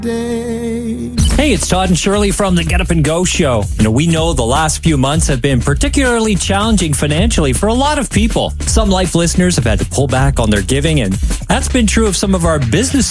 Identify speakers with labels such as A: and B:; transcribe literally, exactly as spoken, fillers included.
A: Hey, it's Todd and Shirley from the Get Up and Go show. You know, we know the last few months have been particularly challenging financially for a lot of people. Some Life listeners have had to pull back on their giving, and that's been true of some of our business